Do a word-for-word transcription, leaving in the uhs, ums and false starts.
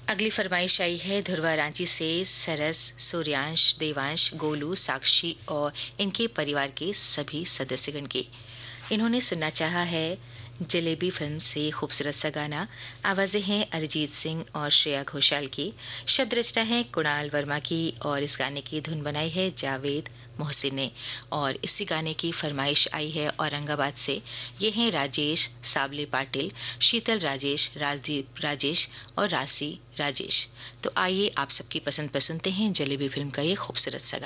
अगली फरमाइश आई है ध्रुवा रांची से। सरस, सूर्यांश, देवांश, गोलू, साक्षी और इनके परिवार के सभी सदस्यगण के। इन्होंने सुनना चाहा है जलेबी फिल्म से खूबसूरत सा गाना। आवाजें हैं अरिजीत सिंह और श्रेया घोषाल की। शब्द रचना है कुणाल वर्मा की और इस गाने की धुन बनाई है जावेद मोहसिन ने। और इसी गाने की फरमाइश आई है औरंगाबाद से। ये हैं राजेश सावले पाटिल, शीतल राजेश, राजदीप राजेश और राशि राजेश। तो आइए आप सबकी पसंद पर सुनते हैं जलेबी फिल्म का ये खूबसूरत सा गाना।